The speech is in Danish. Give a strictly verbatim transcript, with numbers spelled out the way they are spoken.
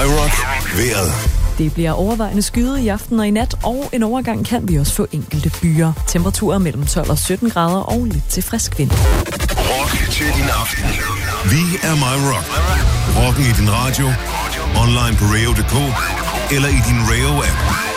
MyRock vejret. Det bliver overvejende skyet i aften og i nat, og en overgang kan vi også få enkelte byer. Temperaturer mellem tolv og sytten grader og lidt til frisk vind. Rock til din aften. Vi er MyRock. Rocken i din radio, online på radio punktum d k eller i din Rayo-app.